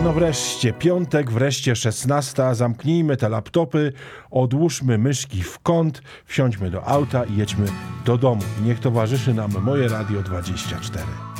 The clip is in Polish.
No wreszcie, piątek, wreszcie 16. Zamknijmy te laptopy, odłóżmy myszki w kąt, wsiądźmy do auta i jedźmy do domu. Niech towarzyszy nam Moje Radio 24.